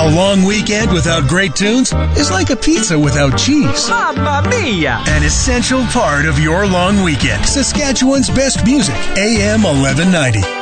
A long weekend without great tunes is like a pizza without cheese. Mamma mia! An essential part of your long weekend. Saskatchewan's best music, AM 1190.